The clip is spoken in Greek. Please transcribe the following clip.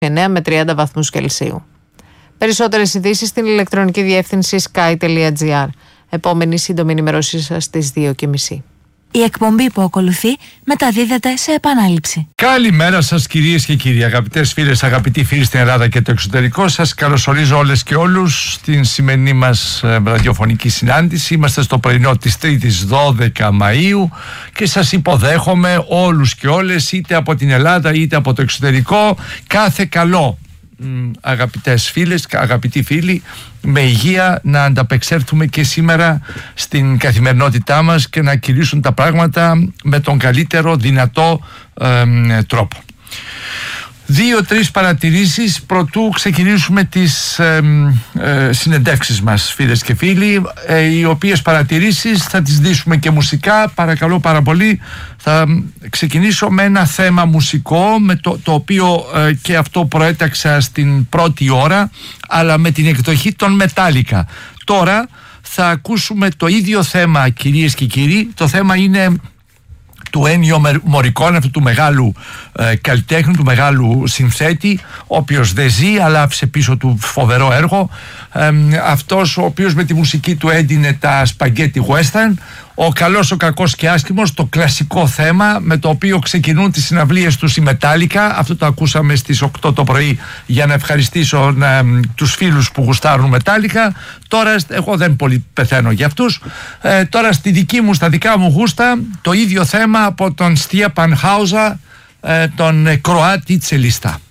9 με 30 βαθμούς Κελσίου. Περισσότερες ειδήσεις στην ηλεκτρονική διεύθυνση sky.gr. Επόμενη σύντομη ενημέρωσή σας στις 2:30. Η εκπομπή που ακολουθεί μεταδίδεται σε επανάληψη. Καλημέρα σας κυρίες και κύριοι, αγαπητές φίλες, αγαπητοί φίλοι στην Ελλάδα και το εξωτερικό. Σας καλωσορίζω όλες και όλους στην σημερινή μας ραδιοφωνική συνάντηση. Είμαστε στο πρωινό της 3ης 12 Μαΐου και σας υποδέχομαι όλους και όλες, είτε από την Ελλάδα είτε από το εξωτερικό. Κάθε καλό, αγαπητές φίλες, αγαπητοί φίλοι, με υγεία να ανταπεξέλθουμε και σήμερα στην καθημερινότητά μας και να κυλήσουν τα πράγματα με τον καλύτερο δυνατό τρόπο. 2-3 παρατηρήσεις προτού ξεκινήσουμε τις συνεντεύξεις μας, φίλες και φίλοι, οι οποίες παρατηρήσεις θα τις δείσουμε και μουσικά. Παρακαλώ πάρα πολύ. Θα ξεκινήσω με ένα θέμα μουσικό, με το οποίο και αυτό προέταξα στην πρώτη ώρα, αλλά με την εκδοχή των Metallica. Τώρα θα ακούσουμε το ίδιο θέμα, κυρίες και κύριοι. Το θέμα είναι του Ennio Morricone, αυτού του μεγάλου καλλιτέχνη, του μεγάλου συνθέτη, ο οποίος δεν ζει αλλά άφησε πίσω του φοβερό έργο, αυτός ο οποίος με τη μουσική του έντυνε τα spaghetti western, ο καλός, ο κακός και άσχημος, το κλασικό θέμα με το οποίο ξεκινούν τις συναυλίες τους οι Metallica. Αυτό το ακούσαμε στις 8 το πρωί για να ευχαριστήσω τους φίλους που γουστάρουν Metallica. Τώρα εγώ δεν πολύ πεθαίνω για αυτούς. Τώρα στα δικά μου γούστα το ίδιο θέμα από τον Στιέπαν Χάουζα, τον Κροάτι τσελιστά.